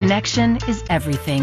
connection is everything.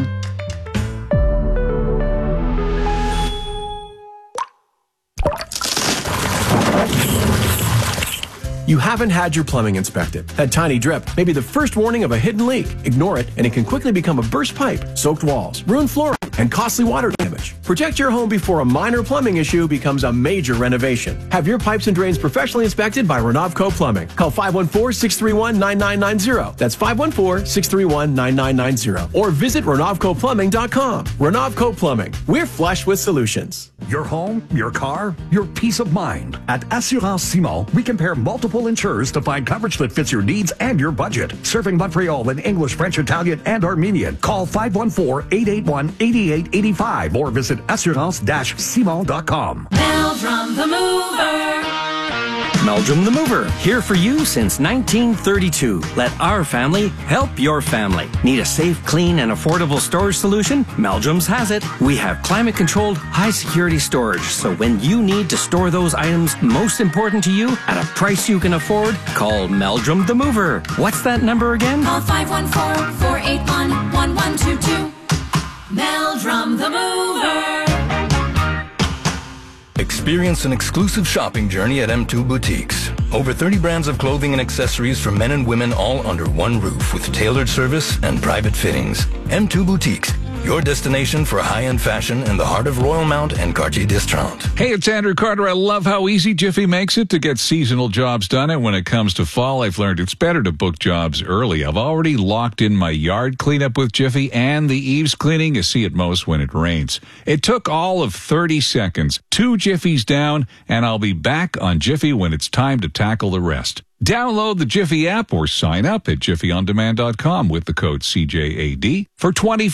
You haven't had your plumbing inspected. That tiny drip may be the first warning of a hidden leak. Ignore it, and it can quickly become a burst pipe, soaked walls, ruined flooring, and costly water damage. Protect your home before a minor plumbing issue becomes a major renovation. Have your pipes and drains professionally inspected by Renovco Plumbing. Call 514-631-9990. That's 514-631-9990. Or visit RenovcoPlumbing.com. Renovco Plumbing. We're flush with solutions. Your home, your car, your peace of mind. At Assurance Simon, we compare multiple insurers to find coverage that fits your needs and your budget. Serving Montreal in English, French, Italian, and Armenian. Call 514-881-8885 or visit assurance-simon.com. Meldrum the Mover. Meldrum the Mover, here for you since 1932. Let our family help your family. Need a safe, clean, and affordable storage solution? Meldrum's has it. We have climate-controlled, high-security storage, so when you need to store those items most important to you at a price you can afford, call Meldrum the Mover. What's that number again? Call 514-481-1122. Meldrum the Mover. Experience an exclusive shopping journey at M2 Boutiques. Over 30 brands of clothing and accessories for men and women all under one roof with tailored service and private fittings. M2 Boutiques, your destination for high-end fashion in the heart of Royalmount and Cartier d'Estrade. Hey, it's Andrew Carter. I love how easy Jiffy makes it to get seasonal jobs done. And when it comes to fall, I've learned it's better to book jobs early. I've already locked in my yard cleanup with Jiffy and the eaves cleaning you see at most when it rains. It took all of 30 seconds, 2 Jiffies down, and I'll be back on Jiffy when it's time to tackle the rest. Download the Jiffy app or sign up at jiffyondemand.com with the code CJAD for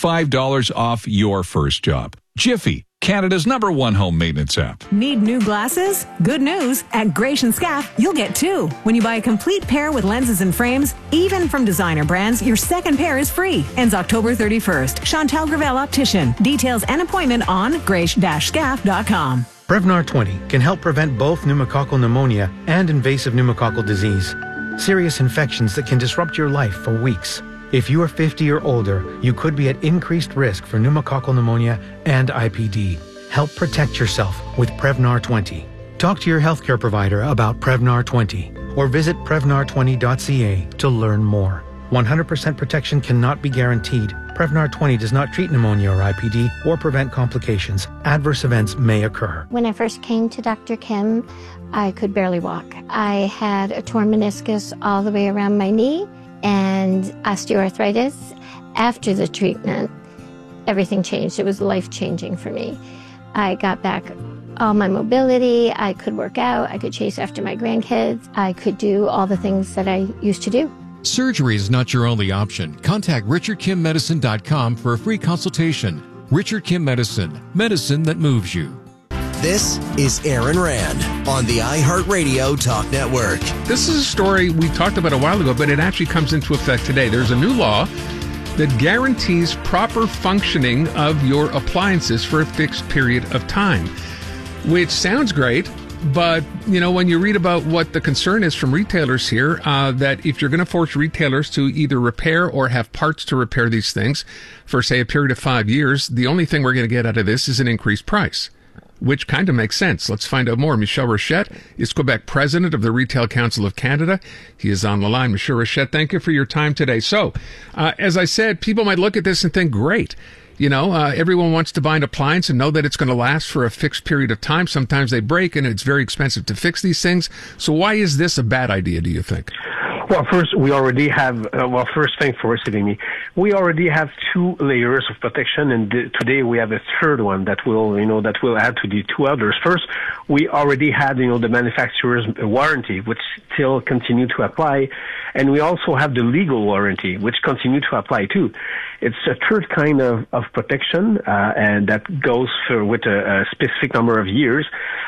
$25 off your first job. Jiffy, Canada's #1 home maintenance app. Need new glasses? Good news. At Gratian Scaff, you'll get 2. When you buy a complete pair with lenses and frames, even from designer brands, your second pair is free. Ends October 31st. Chantal Gravel Optician. Details and appointment on grace-scaff.com. Prevnar 20 can help prevent both pneumococcal pneumonia and invasive pneumococcal disease, serious infections that can disrupt your life for weeks. If you are 50 or older, you could be at increased risk for pneumococcal pneumonia and IPD. Help protect yourself with Prevnar 20. Talk to your healthcare provider about Prevnar 20 or visit Prevnar20.ca to learn more. 100% protection cannot be guaranteed. Prevnar 20 does not treat pneumonia or IPD or prevent complications. Adverse events may occur. When I first came to Dr. Kim, I could barely walk. I had a torn meniscus all the way around my knee and osteoarthritis. After the treatment, everything changed. It was life-changing for me. I got back all my mobility. I could work out. I could chase after my grandkids. I could do all the things that I used to do. Surgery is not your only option. Contact RichardKimMedicine.com for a free consultation. Richard Kim Medicine, medicine that moves you. This is Aaron Rand on the iHeartRadio Talk Network. This is a story we talked about a while ago, but it actually comes into effect today. There's a new law that guarantees proper functioning of your appliances for a fixed period of time, which sounds great. But, you know, when you read about what the concern is from retailers here, that if you're going to force retailers to either repair or have parts to repair these things for, say, a period of 5 years, the only thing we're going to get out of this is an increased price, which kind of makes sense. Let's find out more. Michel Rochette is Quebec president of the Retail Council of Canada. He is on the line. Michel Rochette, thank you for your time today. So, as I said, people might look at this and think, great. You know, everyone wants to buy an appliance and know that it's going to last for a fixed period of time. Sometimes they break and it's very expensive to fix these things. So why is this a bad idea, do you think? Well, first, we already have, first thing first, we already have 2 layers of protection, and today we have a third one that will add to the 2 others. First, we already had, the manufacturer's warranty, which still continue to apply, and we also have the legal warranty, which continue to apply too. It's a third kind of protection, and that goes with a specific number of years,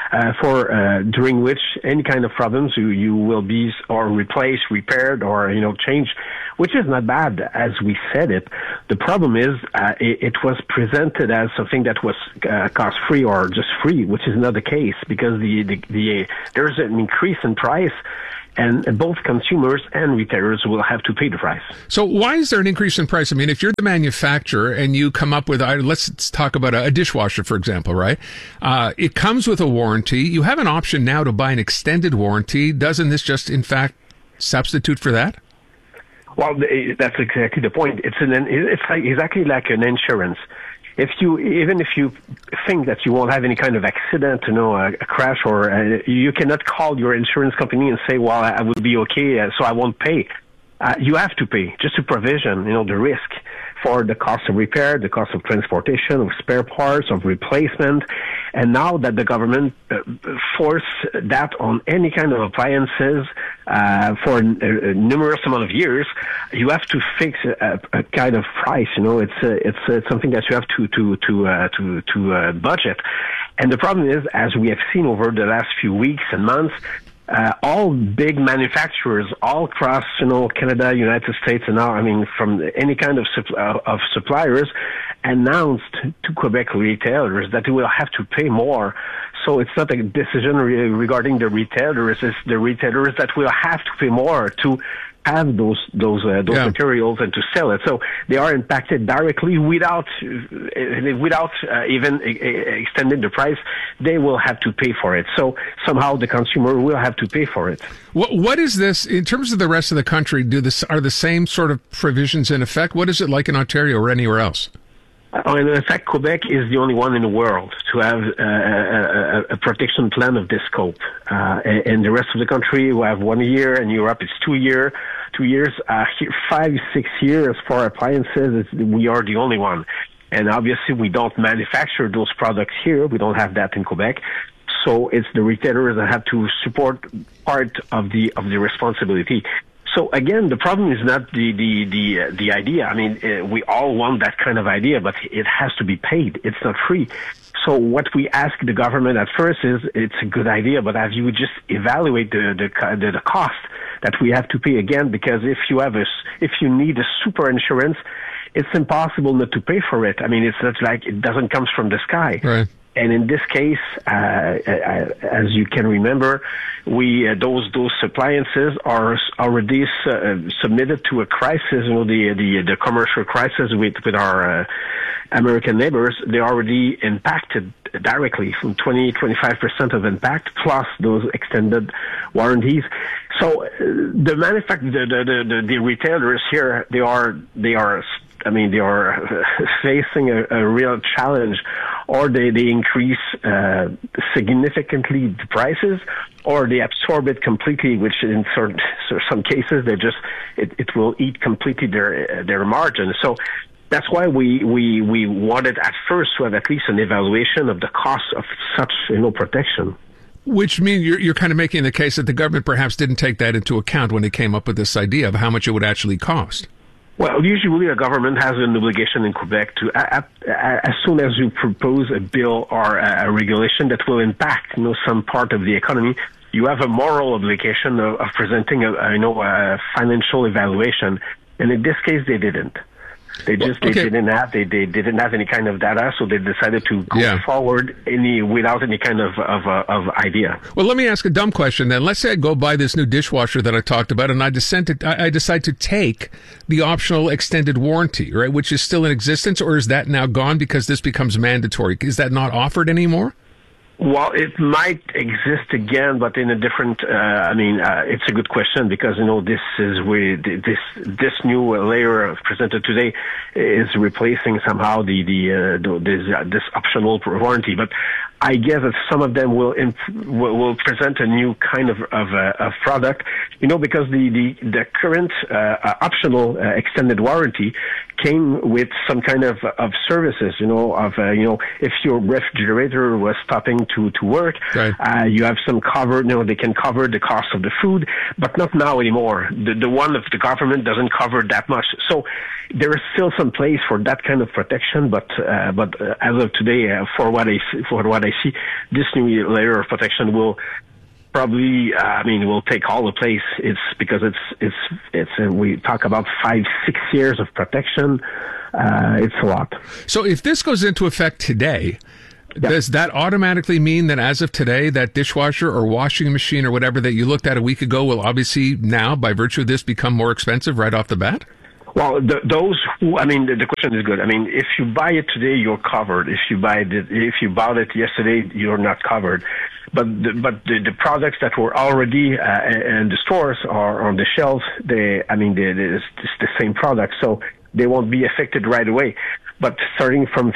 during which any kind of problems you will be or replaced, repaired, or changed, which is not bad as we said it. The problem is it was presented as something that was cost free or just free, which is not the case, because there's an increase in price. and both consumers and retailers will have to pay the price. So why is there an increase in price? I mean, if you're the manufacturer and you come up with, let's talk about a dishwasher, for example, right? It comes with a warranty. You have an option now to buy an extended warranty. Doesn't this just, in fact, substitute for that? Well, that's exactly the point. It's exactly like an insurance. Even if you think that you won't have any kind of accident, a crash, or you cannot call your insurance company and say, well, I will be okay, so I won't pay. You have to pay just to provision, the risk for the cost of repair, the cost of transportation, of spare parts, of replacement. And now that the government forced that on any kind of appliances for a numerous amount of years, you have to fix a kind of price. It's something that you have to budget. And the problem is, as we have seen over the last few weeks and months, all big manufacturers all across, Canada, United States, and now, from any kind of suppliers, announced to Quebec retailers that they will have to pay more. So it's not a decision regarding the retailers; it's the retailers that will have to pay more to have those materials and to sell it. So they are impacted directly without even extending the price. They will have to pay for it. So somehow the consumer will have to pay for it. What is this in terms of the rest of the country? Are the same sort of provisions in effect? What is it like in Ontario or anywhere else? In fact, Quebec is the only one in the world to have a protection plan of this scope. And the rest of the country, we have 1 year. In Europe, it's 2 years. 5-6 years for appliances. We are the only one. And obviously, we don't manufacture those products here. We don't have that in Quebec. So it's the retailers that have to support part of the responsibility. So again, the problem is not the idea. We all want that kind of idea, but it has to be paid. It's not free. So what we ask the government at first is, it's a good idea, but have you just evaluate the cost that we have to pay again? Because if you need a super insurance, it's impossible not to pay for it. It's not like it doesn't come from the sky. Right. And in this case, as you can remember, those appliances are already submitted to a crisis. The commercial crisis with our American neighbors. They're already impacted directly, from 20-25% of impact, plus those extended warranties. So the retailers here, they are facing a real challenge, or they increase significantly the prices, or they absorb it completely, which in some cases it will eat completely their margin. So that's why we wanted at first to have at least an evaluation of the cost of such protection. Which means you're kind of making the case that the government perhaps didn't take that into account when they came up with this idea of how much it would actually cost. Well, usually the government has an obligation in Quebec to, as soon as you propose a bill or a regulation that will impact, some part of the economy, you have a moral obligation of presenting a financial evaluation. And in this case, they didn't. They didn't have any kind of data, so they decided to go forward without any kind of idea. Well, let me ask a dumb question then. Let's say I go buy this new dishwasher that I talked about, and I decide to take the optional extended warranty, right, which is still in existence, or is that now gone because this becomes mandatory? Is that not offered anymore? Well, it might exist again, but in a different. It's a good question because this is where this new layer presented today is replacing somehow this optional warranty. But I guess that some of them will present a new kind of product, because the current optional extended warranty came with some kind of services, if your refrigerator was stopping to work, right. You have some cover, they can cover the cost of the food, but not now anymore. The one of the government doesn't cover that much. So there is still some place for that kind of protection, but as of today, for what I see, this new layer of protection will probably, will take all the place. It's because we talk about 5-6 years of protection. It's a lot. So if this goes into effect today, Does that automatically mean that as of today, that dishwasher or washing machine or whatever that you looked at a week ago will obviously now, by virtue of this, become more expensive right off the bat? Well, those who, I mean, the question is good. I mean, if you buy it today, you're covered. If you bought it yesterday, you're not covered. But the products that were already in the stores or on the shelves, it's the same product, so they won't be affected right away. But starting from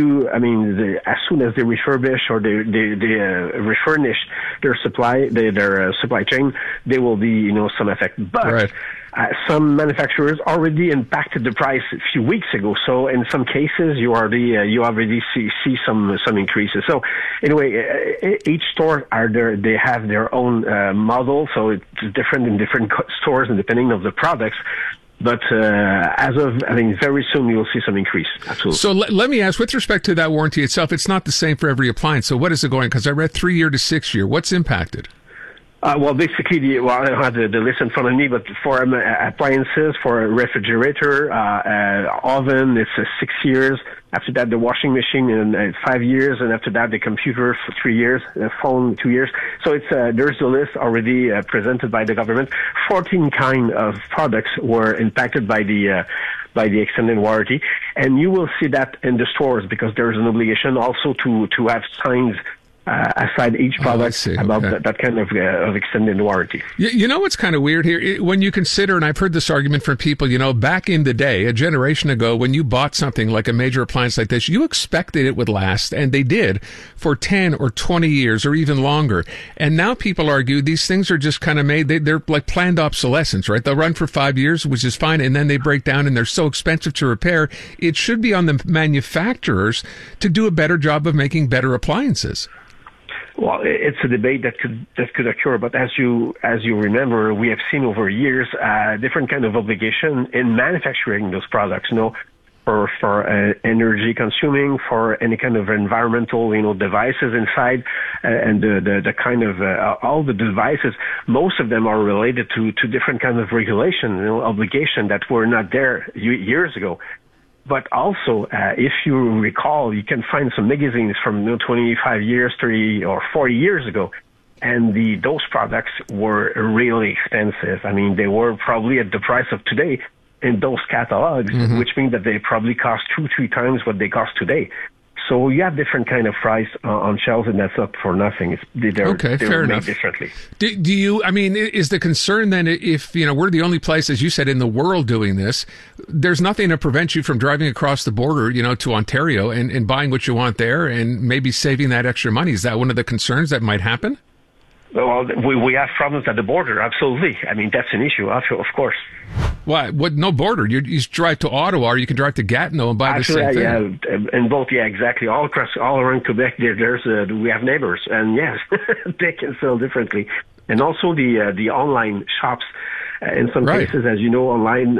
as soon as they refurbish or they refurnish their supply chain, there will be some effect. But some manufacturers already impacted the price a few weeks ago. So in some cases, you already see some increases. So anyway, each store they have their own model, so it's different in different stores and depending on the products. But very soon you'll see some increase. Absolutely. So let me ask, with respect to that warranty itself, it's not the same for every appliance. So what is it going? Because I read 3-year to 6-year. What's impacted? Basically, I don't have the list in front of me, but for appliances, for a refrigerator, oven, it's 6 years. After that, the washing machine in 5 years, and after that, the computer for 3 years, the phone 2 years. So there's a list already presented by the government. 14 kind of products were impacted by the extended warranty, and you will see that in the stores because there is an obligation also to have signs aside each product about that kind of extended warranty. You know what's kind of weird here? When you consider, and I've heard this argument from people, back in the day, a generation ago, when you bought something like a major appliance like this, you expected it would last, and they did, for 10 or 20 years or even longer. And now people argue these things are just kind of made, they're like planned obsolescence, right? They'll run for 5 years, which is fine, and then they break down and they're so expensive to repair. It should be on the manufacturers to do a better job of making better appliances. Well, it's a debate that could occur, but as you remember, we have seen over years different kind of obligation in manufacturing those products. For energy consuming, for any kind of environmental devices inside, and the kind of all the devices. Most of them are related to different kind of regulation, obligation that were not there years ago. But also, if you recall, you can find some magazines from 25 years, 30 or 40 years ago, and those products were really expensive. I mean, they were probably at the price of today in those catalogs, which means that they probably cost 2-3 times what they cost today. So you have different kind of price on shelves, and that's not for nothing. They're fair enough. Made differently. Do you? I mean, is the concern then if we're the only place, as you said, in the world doing this? There's nothing to prevent you from driving across the border, to Ontario and buying what you want there, and maybe saving that extra money. Is that one of the concerns that might happen? Well, we have problems at the border. Absolutely. I mean, that's an issue, of course. Why? What? No border. You drive to Ottawa, or you can drive to Gatineau and buy the same thing. Yeah, in both. Yeah, exactly. All around Quebec, we have neighbors, and yes, they can sell differently. And also the online shops. In some cases, as you know, online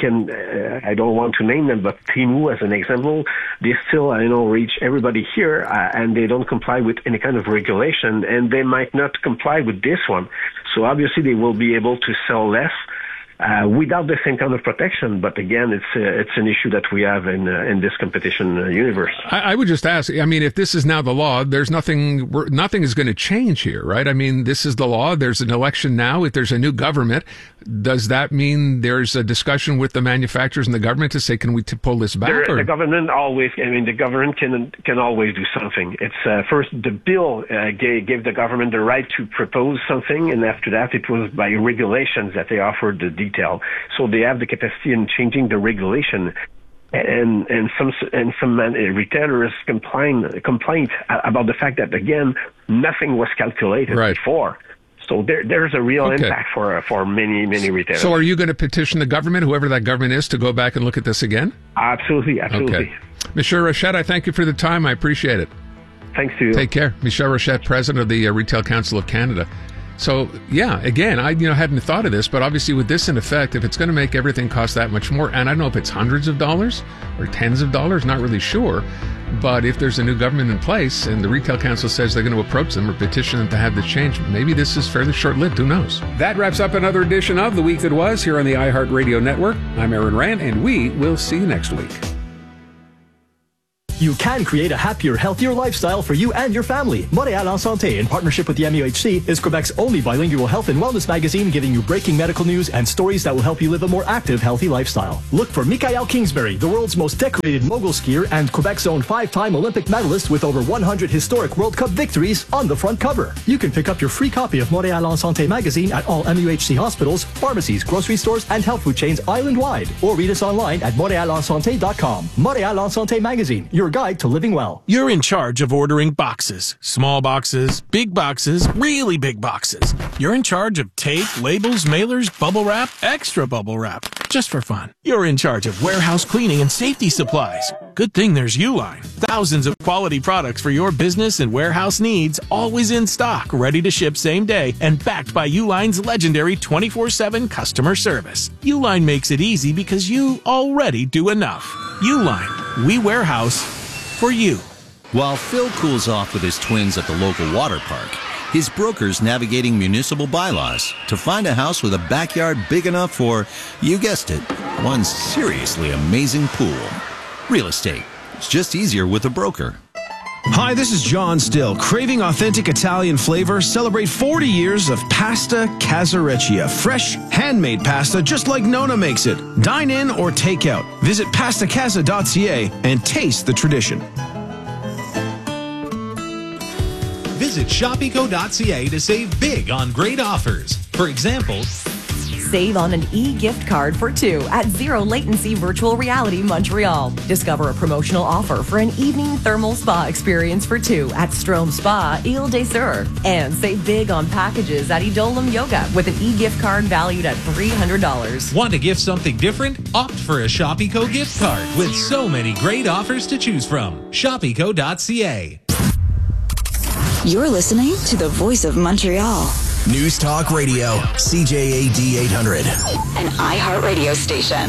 I don't want to name them, but Temu, as an example, they still, reach everybody here, and they don't comply with any kind of regulation, and they might not comply with this one. So obviously, they will be able to sell less. Without the same kind of protection, but again, it's an issue that we have in this competition universe. I would just ask. I mean, if this is now the law, there's nothing is going to change here, right? I mean, this is the law. There's an election now. If there's a new government, does that mean there's a discussion with the manufacturers and the government to say, can we pull this back? The government always. I mean, the government can always do something. It's first the bill gave the government the right to propose something, and after that, it was by regulations that they offered the detail. So they have the capacity in changing the regulation, and some retailers complain about the fact that again nothing was calculated before. So there's a real impact for many retailers. So are you going to petition the government, whoever that government is, to go back and look at this again? Absolutely. Okay. Michel Rochette, I thank you for the time. I appreciate it. Thanks to you. Take care. Michel Rochette, President of the Retail Council of Canada. So, yeah, again, I hadn't thought of this, but obviously with this in effect, if it's going to make everything cost that much more, and I don't know if it's hundreds of dollars or tens of dollars, not really sure, but if there's a new government in place and the Retail Council says they're going to approach them or petition them to have this change, maybe this is fairly short-lived. Who knows? That wraps up another edition of The Week That Was here on the iHeartRadio Network. I'm Aaron Rand, and we will see you next week. You can create a happier, healthier lifestyle for you and your family. Montréal en Santé, in partnership with the MUHC, is Quebec's only bilingual health and wellness magazine, giving you breaking medical news and stories that will help you live a more active, healthy lifestyle. Look for Michael Kingsbury, the world's most decorated mogul skier and Quebec's own 5-time Olympic medalist with over 100 historic World Cup victories, on the front cover. You can pick up your free copy of Montréal en Santé magazine at all MUHC hospitals, pharmacies, grocery stores, and health food chains island-wide, or read us online at montrealensanté.com. Montréal en Santé magazine, your guide to living well. You're in charge of ordering boxes. Small boxes, big boxes, really big boxes. You're in charge of tape, labels, mailers, bubble wrap, extra bubble wrap, just for fun. You're in charge of warehouse cleaning and safety supplies. Good thing there's Uline. Thousands of quality products for your business and warehouse needs, always in stock, ready to ship same day, and backed by Uline's legendary 24/7 customer service. Uline makes it easy because you already do enough. Uline, we warehouse for you. While Phil cools off with his twins at the local water park, his broker's navigating municipal bylaws to find a house with a backyard big enough for, you guessed it, one seriously amazing pool. Real estate. It's just easier with a broker. Hi, this is John Still. Craving authentic Italian flavor? Celebrate 40 years of Pasta Casareccia. Fresh, handmade pasta just like Nona makes it. Dine in or take out. Visit pastacasa.ca and taste the tradition. Visit shopeco.ca to save big on great offers. For example, save on an e-gift card for 2 at Zero Latency Virtual Reality Montreal. Discover a promotional offer for an evening thermal spa experience for 2 at Strom Spa, Ile des Sœurs. And save big on packages at Idolam Yoga with an e-gift card valued at $300. Want to gift something different? Opt for a Shopeco gift card with so many great offers to choose from. Shopeco.ca. You're listening to the Voice of Montreal. News Talk Radio, CJAD 800. An iHeartRadio station.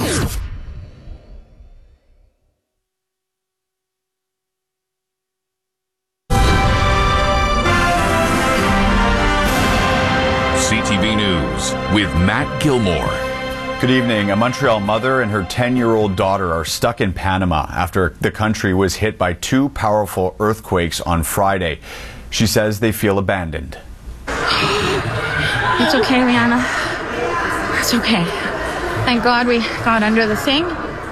CTV News with Matt Gilmore. Good evening. A Montreal mother and her 10-year-old daughter are stuck in Panama after the country was hit by 2 powerful earthquakes on Friday. She says they feel abandoned. It's okay, Rihanna. It's okay. Thank God we got under the thing.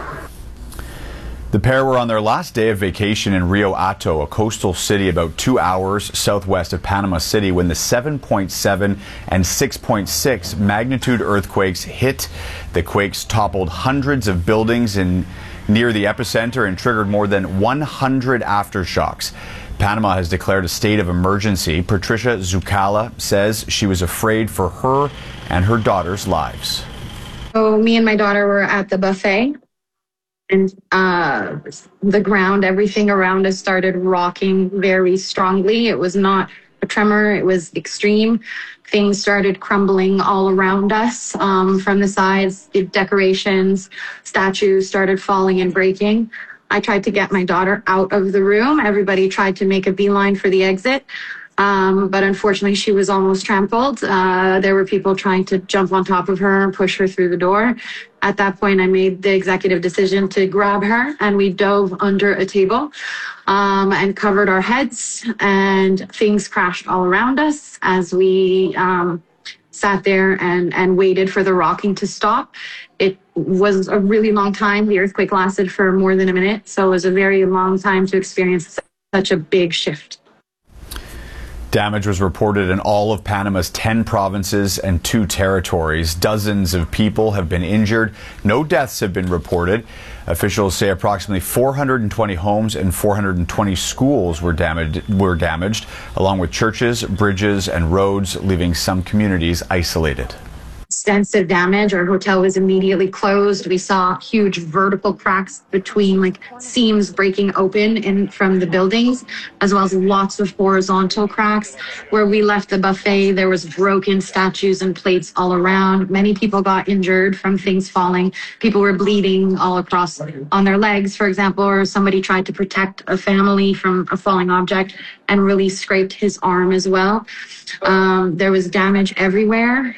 The pair were on their last day of vacation in Rio Hato, a coastal city about 2 hours southwest of Panama City, when the 7.7 and 6.6 magnitude earthquakes hit. The quakes toppled hundreds of buildings near the epicenter and triggered more than 100 aftershocks. Panama has declared a state of emergency. Patricia Zucala says she was afraid for her and her daughter's lives. So me and my daughter were at the buffet, and the ground, everything around us started rocking very strongly. It was not a tremor, it was extreme. Things started crumbling all around us from the sides. The decorations, statues started falling and breaking. I tried to get my daughter out of the room. Everybody tried to make a beeline for the exit. But unfortunately, she was almost trampled. There were people trying to jump on top of her and push her through the door. At that point, I made the executive decision to grab her, and we dove under a table and covered our heads, and things crashed all around us as we sat there and waited for the rocking to stop. It was a really long time. The earthquake lasted for more than a minute, so it was a very long time to experience such a big shift. Damage was reported in all of Panama's 10 provinces and 2 territories. Dozens of people have been injured. No deaths have been reported. Officials say approximately 420 homes and 420 schools were damaged, along with churches, bridges, and roads, leaving some communities isolated. Extensive damage. Our hotel was immediately closed. We saw huge vertical cracks between seams breaking open from the buildings, as well as lots of horizontal cracks. Where we left the buffet, there was broken statues and plates all around. Many people got injured from things falling. People were bleeding all across on their legs, for example, or somebody tried to protect a family from a falling object and really scraped his arm as well. There was damage everywhere.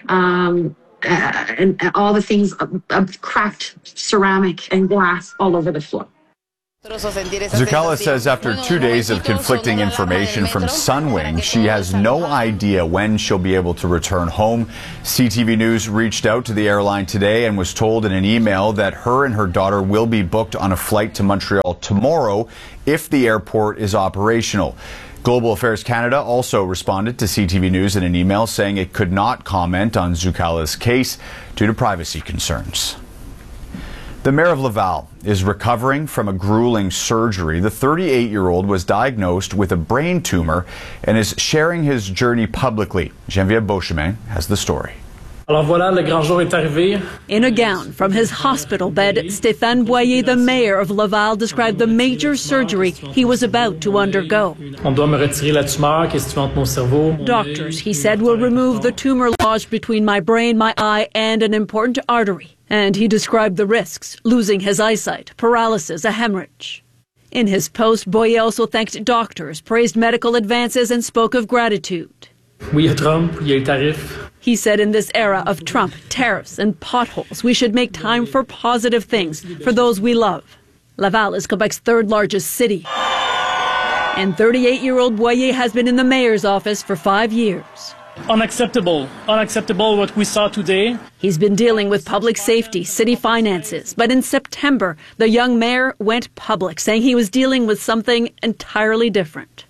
And all the things, cracked ceramic and glass all over the floor. Zucala says after 2 days of conflicting information from Sunwing, she has no idea when she'll be able to return home. CTV News reached out to the airline today and was told in an email that her and her daughter will be booked on a flight to Montreal tomorrow if the airport is operational. Global Affairs Canada also responded to CTV News in an email saying it could not comment on Zucala's case due to privacy concerns. The mayor of Laval is recovering from a grueling surgery. The 38-year-old was diagnosed with a brain tumor and is sharing his journey publicly. Geneviève Beauchemin has the story. Alors voilà, le grand jour est arrivé. In a gown from his hospital bed, Stéphane Boyer, the mayor of Laval, described the major surgery he was about to undergo. On doit me retirer la tumeur qui est située entre mon cerveau. Doctors, he said, will remove the tumor lodged between my brain, my eye, and an important artery. And he described the risks: losing his eyesight, paralysis, a hemorrhage. In his post, Boyer also thanked doctors, praised medical advances, and spoke of gratitude. Oui, il y a Trump, il y a les tarifs. He said in this era of Trump, tariffs, and potholes, we should make time for positive things, for those we love. Laval is Quebec's third largest city. And 38-year-old Boyer has been in the mayor's office for 5 years. Unacceptable. Unacceptable what we saw today. He's been dealing with public safety, city finances. But in September, the young mayor went public, saying he was dealing with something entirely different.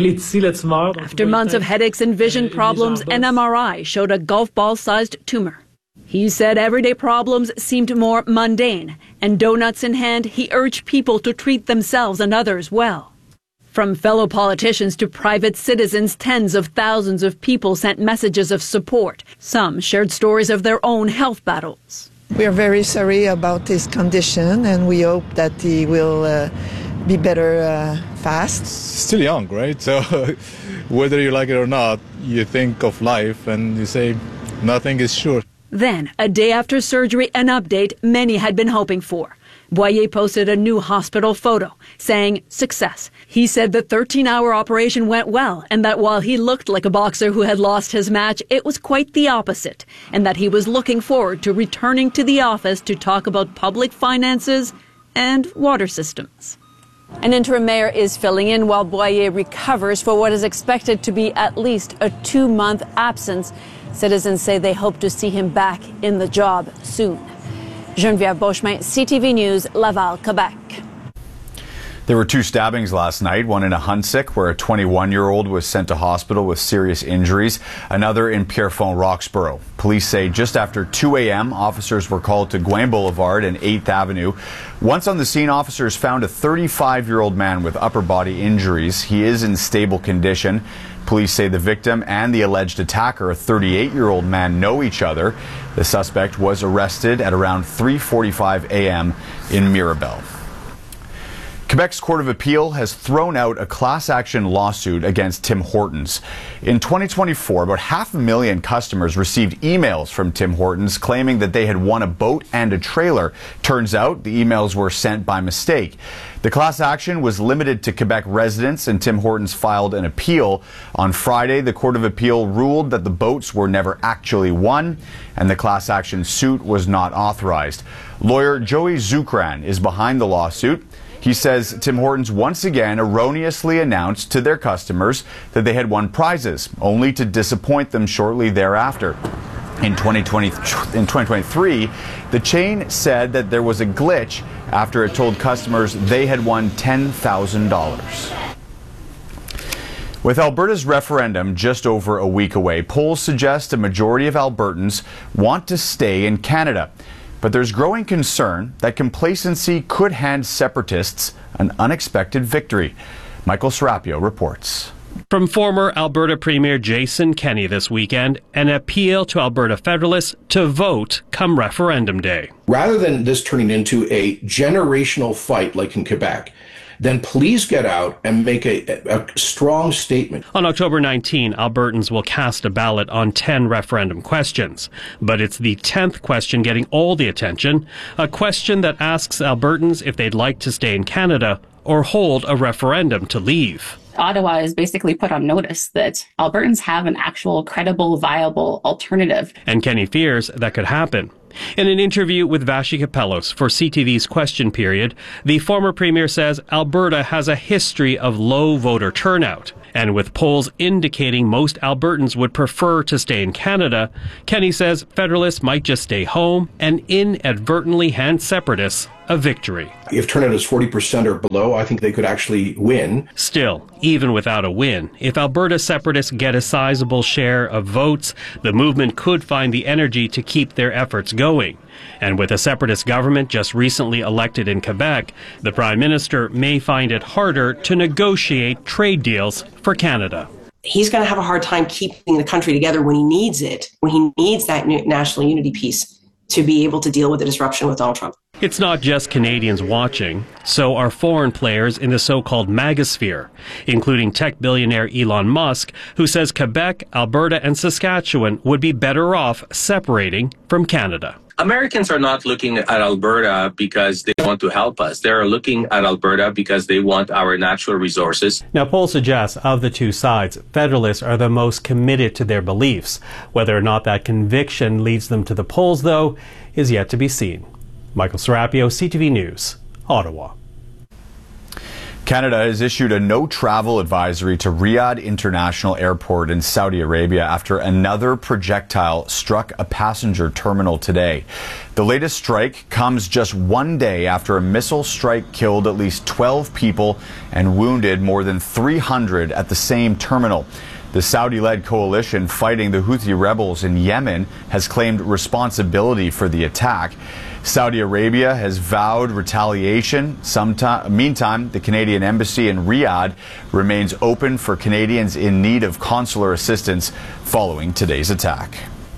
After months of headaches and vision problems, an MRI showed a golf ball-sized tumor. He said everyday problems seemed more mundane, and donuts in hand, he urged people to treat themselves and others well. From fellow politicians to private citizens, tens of thousands of people sent messages of support. Some shared stories of their own health battles. We are very sorry about his condition, and we hope that he will be better fast. Still young, right? So whether you like it or not, you think of life and you say nothing is sure. Then, a day after surgery, an update many had been hoping for. Boyer posted a new hospital photo saying success. He said the 13-hour operation went well and that while he looked like a boxer who had lost his match, it was quite the opposite, and that he was looking forward to returning to the office to talk about public finances and water systems. An interim mayor is filling in while Boyer recovers for what is expected to be at least a 2-month absence. Citizens say they hope to see him back in the job soon. Geneviève Beauchemin, CTV News, Laval, Quebec. There were 2 stabbings last night, one in Ahuntsic, where a 21-year-old was sent to hospital with serious injuries, another in Pierrefonds, Roxborough. Police say just after 2 a.m., officers were called to Gouin Boulevard and 8th Avenue. Once on the scene, officers found a 35-year-old man with upper body injuries. He is in stable condition. Police say the victim and the alleged attacker, a 38-year-old man, know each other. The suspect was arrested at around 3:45 a.m. in Mirabel. Quebec's Court of Appeal has thrown out a class action lawsuit against Tim Hortons. In 2024, about 500,000 customers received emails from Tim Hortons claiming that they had won a boat and a trailer. Turns out the emails were sent by mistake. The class action was limited to Quebec residents, and Tim Hortons filed an appeal. On Friday, the Court of Appeal ruled that the boats were never actually won and the class action suit was not authorized. Lawyer Joey Zukran is behind the lawsuit. He says Tim Hortons once again erroneously announced to their customers that they had won prizes, only to disappoint them shortly thereafter. In 2023, the chain said that there was a glitch after it told customers they had won $10,000. With Alberta's referendum just over a week away, polls suggest a majority of Albertans want to stay in Canada. But there's growing concern that complacency could hand separatists an unexpected victory. Michael Serapio reports. From former Alberta Premier Jason Kenney this weekend, an appeal to Alberta Federalists to vote come referendum day. Rather than this turning into a generational fight like in Quebec, then please get out and make a strong statement. On October 19, Albertans will cast a ballot on 10 referendum questions. But it's the 10th question getting all the attention, a question that asks Albertans if they'd like to stay in Canada or hold a referendum to leave. Ottawa is basically put on notice that Albertans have an actual credible, viable alternative. And Kenney fears that could happen. In an interview with Vashi Kapelos for CTV's Question Period, the former premier says Alberta has a history of low voter turnout. And with polls indicating most Albertans would prefer to stay in Canada, Kenney says Federalists might just stay home and inadvertently hand separatists a victory. If turnout is 40% or below, I think they could actually win. Still, even without a win, if Alberta separatists get a sizable share of votes, the movement could find the energy to keep their efforts going. And with a separatist government just recently elected in Quebec, the Prime Minister may find it harder to negotiate trade deals for Canada. He's going to have a hard time keeping the country together when he needs it, when he needs that national unity piece to be able to deal with the disruption with Donald Trump. It's not just Canadians watching, so are foreign players in the so-called MAGAsphere, including tech billionaire Elon Musk, who says Quebec, Alberta, and Saskatchewan would be better off separating from Canada. Americans are not looking at Alberta because they want to help us. They're looking at Alberta because they want our natural resources. Now, polls suggest of the two sides, Federalists are the most committed to their beliefs. Whether or not that conviction leads them to the polls, though, is yet to be seen. Michael Serapio, CTV News, Ottawa. Canada has issued a no-travel advisory to Riyadh International Airport in Saudi Arabia after another projectile struck a passenger terminal today. The latest strike comes just one day after a missile strike killed at least 12 people and wounded more than 300 at the same terminal. The Saudi-led coalition fighting the Houthi rebels in Yemen has claimed responsibility for the attack. Saudi Arabia has vowed retaliation. Meantime, the Canadian embassy in Riyadh remains open for Canadians in need of consular assistance following today's attack.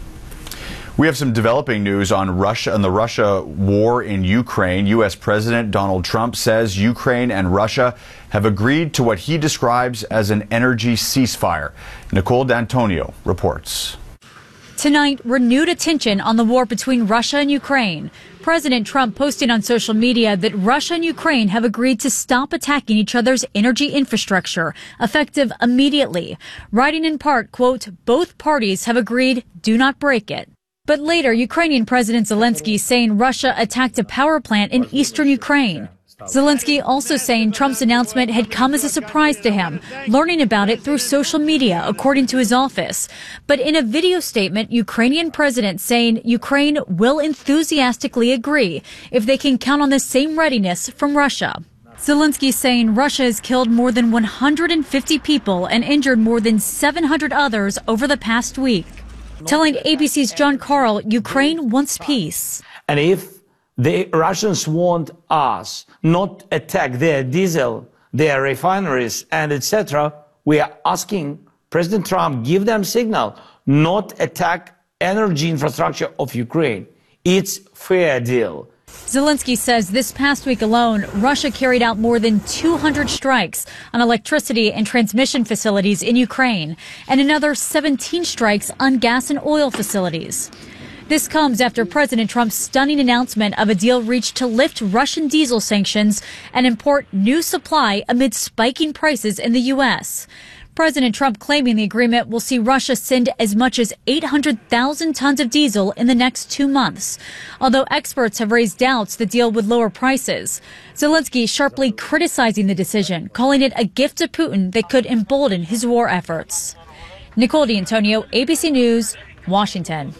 We have some developing news on Russia and the Russia war in Ukraine. U.S. President Donald Trump says Ukraine and Russia have agreed to what he describes as an energy ceasefire. Nicole D'Antonio reports. Tonight, renewed attention on the war between Russia and Ukraine. President Trump posted on social media that Russia and Ukraine have agreed to stop attacking each other's energy infrastructure, effective immediately. Writing in part, quote, both parties have agreed, do not break it. But later, Ukrainian President Zelensky saying Russia attacked a power plant in eastern Ukraine. Zelensky also saying Trump's announcement had come as a surprise to him, learning about it through social media, according to his office. But in a video statement, Ukrainian president saying Ukraine will enthusiastically agree if they can count on the same readiness from Russia. Zelensky saying Russia has killed more than 150 people and injured more than 700 others over the past week. Telling ABC's John Carl, Ukraine wants peace. And if the Russians want us not attack their diesel, their refineries, and etc., we are asking President Trump give them signal not attack energy infrastructure of Ukraine. It's fair deal. Zelensky says this past week alone, Russia carried out more than 200 strikes on electricity and transmission facilities in Ukraine, and another 17 strikes on gas and oil facilities. This comes after President Trump's stunning announcement of a deal reached to lift Russian diesel sanctions and import new supply amid spiking prices in the U.S. President Trump claiming the agreement will see Russia send as much as 800,000 tons of diesel in the next 2 months. Although experts have raised doubts the deal would lower prices. Zelensky sharply criticizing the decision, calling it a gift to Putin that could embolden his war efforts. Nicole D'Antonio, ABC News, Washington.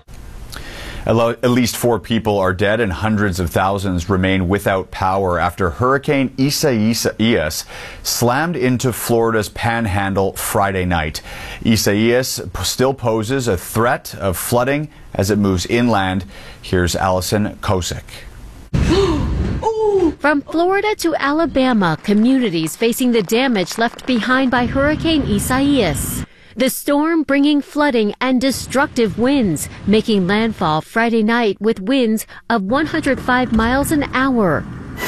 At least 4 people are dead and hundreds of thousands remain without power after Hurricane Isaias slammed into Florida's panhandle Friday night. Isaias still poses a threat of flooding as it moves inland. Here's Allison Kosick. From Florida to Alabama, communities facing the damage left behind by Hurricane Isaias. The storm bringing flooding and destructive winds, making landfall Friday night with winds of 105 miles an hour.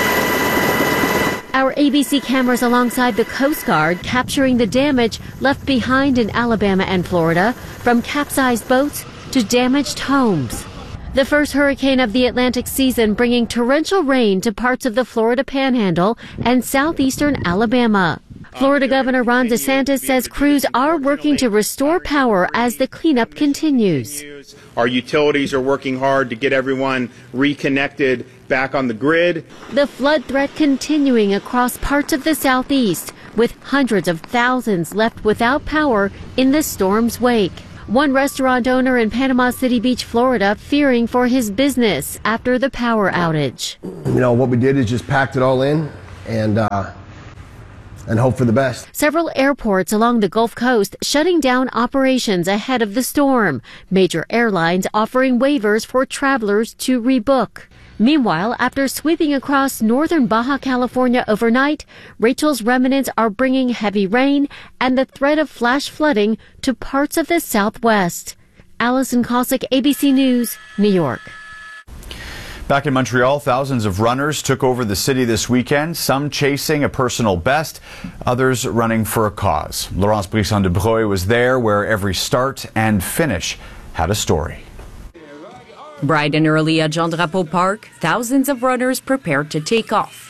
Our ABC cameras alongside the Coast Guard capturing the damage left behind in Alabama and Florida, from capsized boats to damaged homes. The first hurricane of the Atlantic season bringing torrential rain to parts of the Florida Panhandle and southeastern Alabama. Florida Governor Ron DeSantis says crews are working to restore power as the cleanup continues. Our utilities are working hard to get everyone reconnected back on the grid. The flood threat continuing across parts of the southeast, with hundreds of thousands left without power in the storm's wake. One restaurant owner in Panama City Beach, Florida, fearing for his business after the power outage. You know, what we did is just packed it all in and hope for the best. Several airports along the Gulf Coast shutting down operations ahead of the storm. Major airlines offering waivers for travelers to rebook. Meanwhile, after sweeping across northern Baja California overnight, Rachel's remnants are bringing heavy rain and the threat of flash flooding to parts of the southwest. Allison Cossack, ABC News, New York. Back in Montreal, thousands of runners took over the city this weekend, some chasing a personal best, others running for a cause. Laurence Brisson de Broglie was there where every start and finish had a story. Bright and early at Jean Drapeau Park, thousands of runners prepared to take off.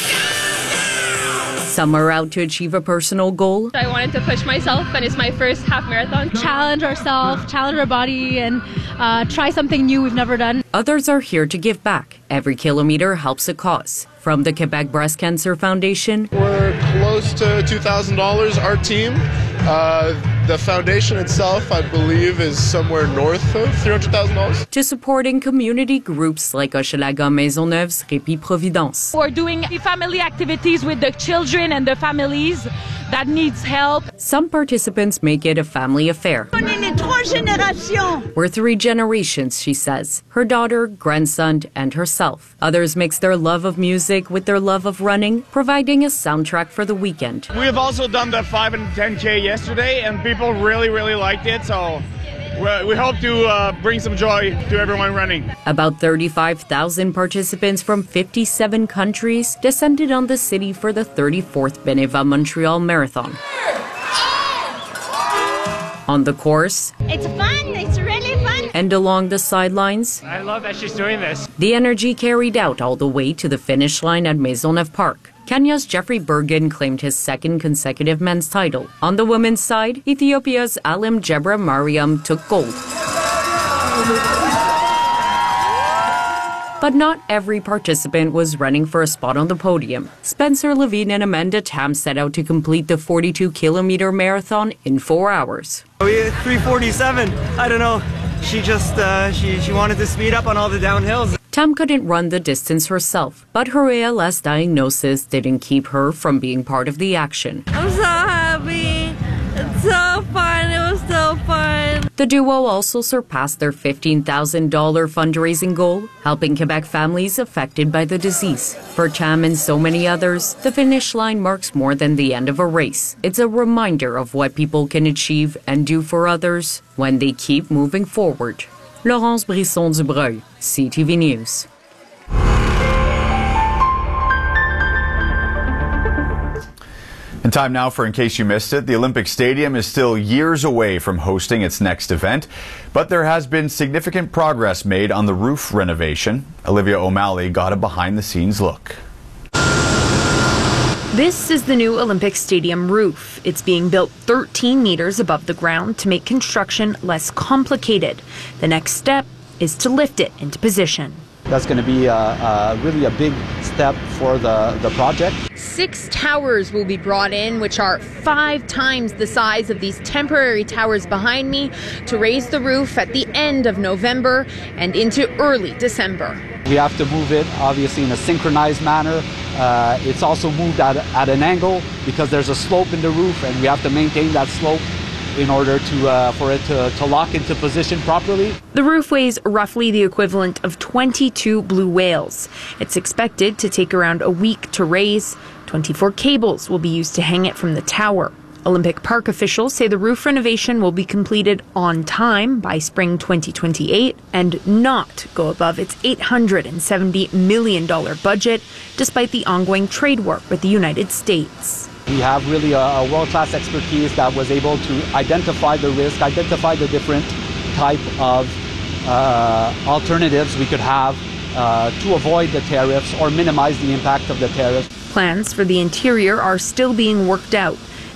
Some are out to achieve a personal goal. I wanted to push myself, and it's my first half marathon. Challenge ourselves, challenge our body, and try something new we've never done. Others are here to give back. Every kilometer helps a cause. From the Quebec Breast Cancer Foundation, we're close to $2,000, our team. The foundation itself, I believe, is somewhere north of $300,000. To supporting community groups like Hochelaga Maisonneuve's Répit Providence. We're doing family activities with the children and the families that needs help. Some participants make it a family affair. We're 3 generations, she says. Her daughter, grandson, and herself. Others mix their love of music with their love of running, providing a soundtrack for the weekend. We have also done the 5 and 10K yesterday, and people really liked it, so we hope to bring some joy to everyone running. About 35,000 participants from 57 countries descended on the city for the 34th Beneva Montreal Marathon. On the course, it's fun, it's really fun. And along the sidelines, I love that she's doing this. The energy carried out all the way to the finish line at Maisonneuve Park. Kenya's Jeffrey Bergen claimed his 2nd consecutive men's title. On the women's side, Ethiopia's Alim Jebra Mariam took gold. But not every participant was running for a spot on the podium. Spencer Levine and Amanda Tam set out to complete the 42-kilometer marathon in 4 hours. We hit 3:47. I don't know. She just she wanted to speed up on all the downhills. Tam couldn't run the distance herself, but her ALS diagnosis didn't keep her from being part of the action. I'm so happy. It's so fun. It was so fun. The duo also surpassed their $15,000 fundraising goal, helping Quebec families affected by the disease. For Tam and so many others, the finish line marks more than the end of a race. It's a reminder of what people can achieve and do for others when they keep moving forward. Laurence Brisson du Broglie, CTV News. And time now for In Case You Missed It. The Olympic Stadium is still years away from hosting its next event, but there has been significant progress made on the roof renovation. Olivia O'Malley got a behind-the-scenes look. This is the new Olympic Stadium roof. It's being built 13 meters above the ground to make construction less complicated. The next step is to lift it into position. That's going to be really a big step for the project. 6 towers will be brought in, which are 5 times the size of these temporary towers behind me, to raise the roof at the end of November and into early December. We have to move it, obviously, in a synchronized manner. It's also moved at an angle because there's a slope in the roof, and we have to maintain that slope in order to for it to lock into position properly. The roof weighs roughly the equivalent of 22 blue whales. It's expected to take around a week to raise. 24 cables will be used to hang it from the tower. Olympic Park officials say the roof renovation will be completed on time by spring 2028 and not go above its $870 million budget, despite the ongoing trade war with the United States. We have really a world-class expertise that was able to identify the risk, identify the different type of alternatives we could have to avoid the tariffs or minimize the impact of the tariffs. Plans for the interior are still being worked out.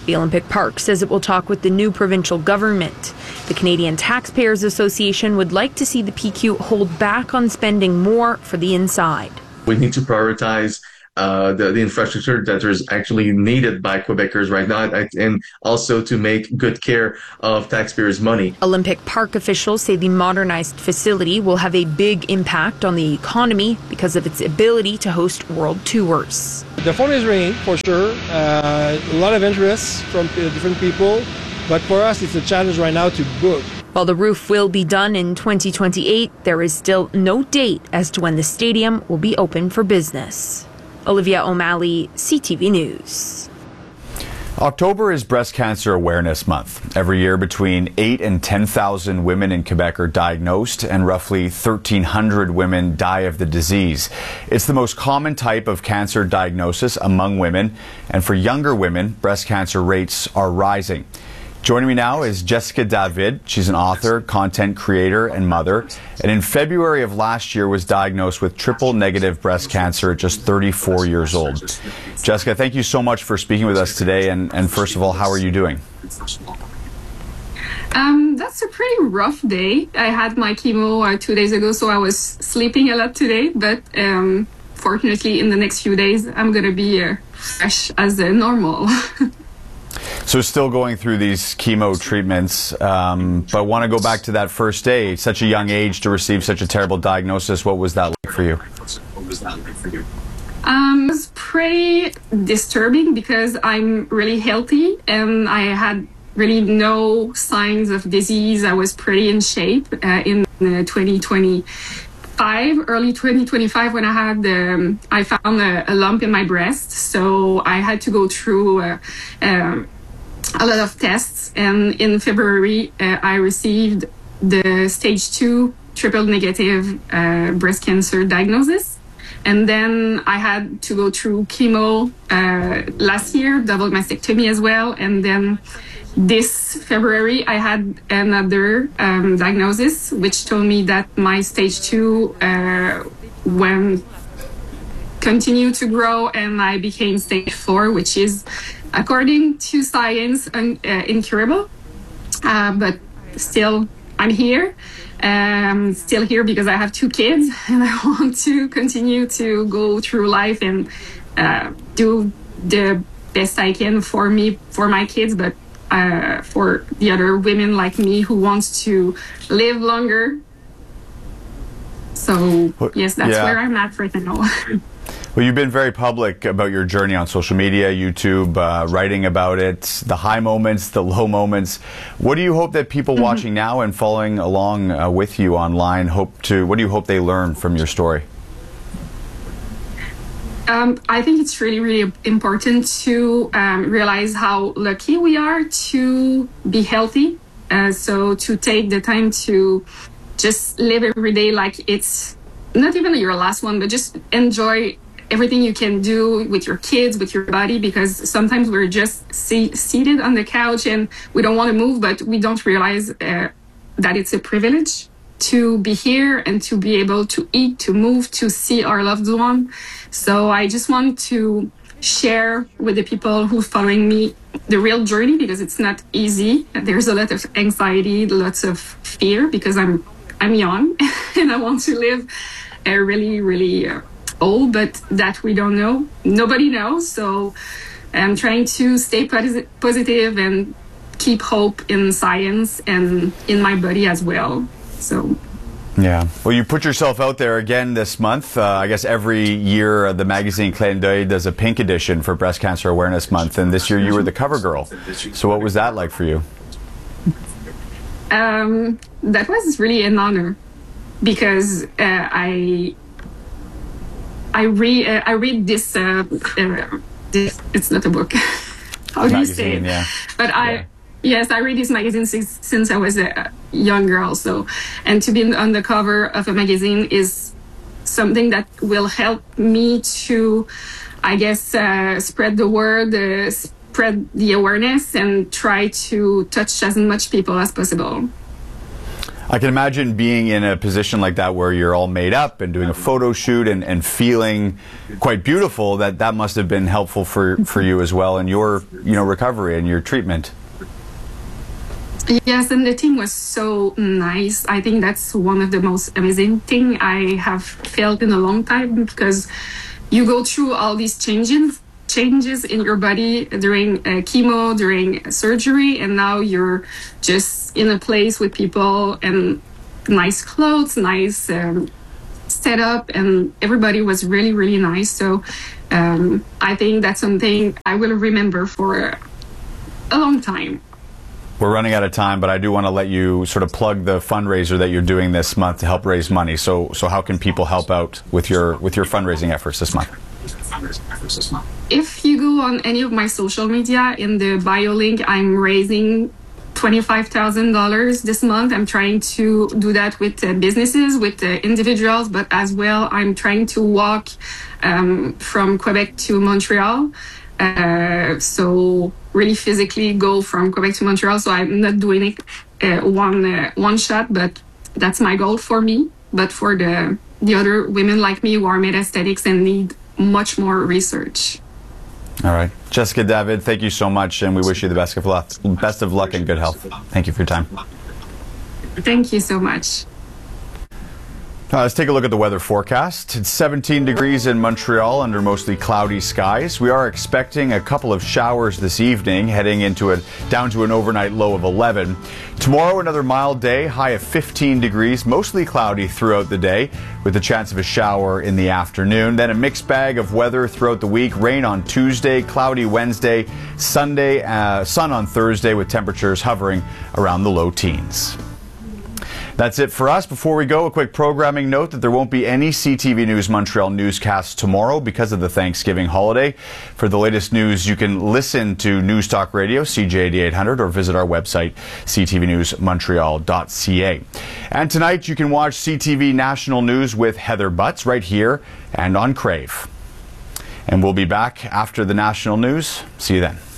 The Olympic Park says it will talk with the new provincial government. The Canadian Taxpayers Association would like to see the PQ hold back on spending more for the inside. We need to prioritize the infrastructure that is actually needed by Quebecers right now, and also to make good care of taxpayers' money. Olympic Park officials say the modernized facility will have a big impact on the economy because of its ability to host world tours. The phone is ringing for sure. A lot of interest from different people, but for us it's a challenge right now to book. While the roof will be done in 2028, there is still no date as to when the stadium will be open for business. Olivia O'Malley, CTV News. October is Breast Cancer Awareness Month. Every year, between 8,000 and 10,000 women in Quebec are diagnosed, and roughly 1,300 women die of the disease. It's the most common type of cancer diagnosis among women, and for younger women, breast cancer rates are rising. Joining me now is Jessica David. She's an author, content creator, and mother. And in February of last year was diagnosed with triple-negative breast cancer at just 34 years old. Jessica, thank you so much for speaking with us today. And first of all, how are you doing? That's a pretty rough day. I had my chemo 2 days ago, so I was sleeping a lot today. But fortunately, in the next few days, I'm going to be fresh as normal. So still going through these chemo treatments, but want to go back to that first day, such a young age to receive such a terrible diagnosis. What was that like for you? It was pretty disturbing because I'm really healthy and I had really no signs of disease. I was pretty in shape in 2025, early 2025, when I found a lump in my breast. So I had to go through a lot of tests, and in February I received the stage 2 triple negative breast cancer diagnosis, and then I had to go through chemo last year, double mastectomy as well, and then this February I had another diagnosis which told me that my stage 2 continued to grow, and I became stage 4, which is, according to science, incurable. But still, I'm here. Still here because I have 2 kids, and I want to continue to go through life and do the best I can for me, for my kids, but for the other women like me who wants to live longer. So yes, that's where I'm at right now. Well, you've been very public about your journey on social media, YouTube, writing about it, the high moments, the low moments. What do you hope that people watching now and following along with you online what do you hope they learn from your story? I think it's really, really important to realize how lucky we are to be healthy. So to take the time to just live every day like it's not even your last one, but just enjoy everything you can do with your kids, with your body, because sometimes we're just seated on the couch and we don't want to move, but we don't realize that it's a privilege to be here and to be able to eat, to move, to see our loved one. So I just want to share with the people who are following me the real journey, because it's not easy. There's a lot of anxiety, lots of fear, because I'm young and I want to live really, really old, but that we don't know. Nobody knows. So I'm trying to stay positive and keep hope in science and in my body as well. So. Yeah. Well, you put yourself out there again this month. I guess every year the magazine Clin d'Œil does a pink edition for Breast Cancer Awareness Month, and this year you were the cover girl. So what was that like for you? That was really an honor, because I read this, it's not a book. How do you say it? Yeah. But yes, I read this magazine since I was a young girl. So, and to be on the cover of a magazine is something that will help me to, I guess, spread the word, spread the awareness, and try to touch as much people as possible. I can imagine being in a position like that where you're all made up and doing a photo shoot and feeling quite beautiful. That must have been helpful for you as well in your recovery and your treatment. Yes, and the team was so nice. I think that's one of the most amazing thing I have felt in a long time, because you go through all these changes in your body during chemo, during surgery, and now you're just in a place with people and nice clothes, nice setup, and everybody was really, really nice. So I think that's something I will remember for a long time. We're running out of time, but I do want to let you sort of plug the fundraiser that you're doing this month to help raise money. So how can people help out with your fundraising efforts this month? If you go on any of my social media, in the bio link, I'm raising $25,000 this month. I'm trying to do that with businesses, with individuals, but as well, I'm trying to walk from Quebec to Montreal. So really physically go from Quebec to Montreal. So I'm not doing it one shot, but that's my goal for me. But for the other women like me who are metastatic and need much more research. All right. Jessica David, thank you so much, and we wish you the best of luck and good health. Thank you for your time. Thank you so much. Let's take a look at the weather forecast. It's 17 degrees in Montreal under mostly cloudy skies. We are expecting a couple of showers this evening, heading down to an overnight low of 11. Tomorrow, another mild day, high of 15 degrees, mostly cloudy throughout the day, with a chance of a shower in the afternoon. Then a mixed bag of weather throughout the week. Rain on Tuesday, cloudy Wednesday, Sunday, sun on Thursday, with temperatures hovering around the low teens. That's it for us. Before we go, a quick programming note that there won't be any CTV News Montreal newscasts tomorrow because of the Thanksgiving holiday. For the latest news, you can listen to News Talk Radio, CJAD 800, or visit our website, ctvnewsmontreal.ca. And tonight, you can watch CTV National News with Heather Butts right here and on Crave. And we'll be back after the national news. See you then.